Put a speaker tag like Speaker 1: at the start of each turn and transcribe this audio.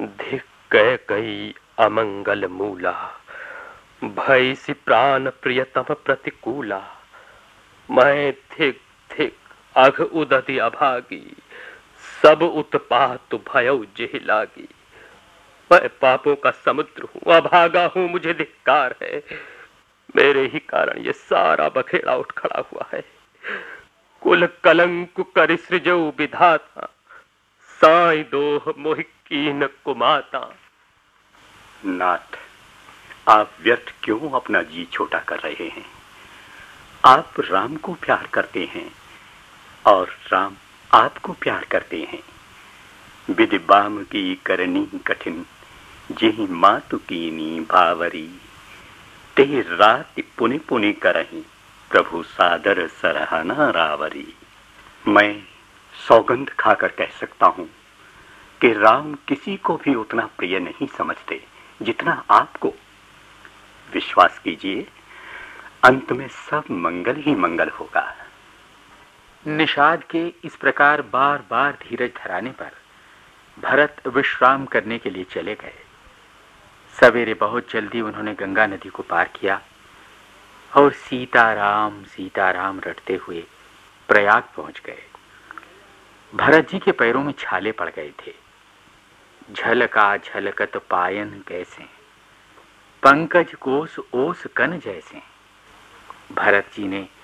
Speaker 1: धिक कह गई अमंगल मूला, भय सि प्राण प्रियतम प्रतिकूला। मैं धिक धिक अघ उदधि अभागी, सब उत्पात भयउ जेहि लागी। मैं पापों का समुद्र हूँ, अभागा हूँ, मुझे धिक्कार है। मेरे ही कारण ये सारा बखेड़ा उठ खड़ा हुआ है। कुल कलंक कर सृजऊ विधाता, साई दोह मोहि कीन कुमाता।
Speaker 2: नाथ, आप व्यर्थ क्यों अपना जी छोटा कर रहे हैं? आप राम को प्यार करते हैं और राम आपको प्यार करते हैं। विधि बाम की करनी कठिन, जेहि मातु कीनी भावरी। ते रात पुनि पुनि करही, प्रभु सादर सरहना रावरी। मैं सौगंध खाकर कह सकता हूं कि राम किसी को भी उतना प्रिय नहीं समझते जितना आपको। विश्वास कीजिए, अंत में सब मंगल ही मंगल होगा।
Speaker 3: निषाद के इस प्रकार बार बार धीरज धराने पर भरत विश्राम करने के लिए चले गए। सवेरे बहुत जल्दी उन्होंने गंगा नदी को पार किया और सीताराम सीताराम रटते हुए प्रयाग पहुंच गए। भरत जी के पैरों में छाले पड़ गए थे। झलका झलकत पायन कैसे, पंकज कोस ओस कन जैसे। भरत जी ने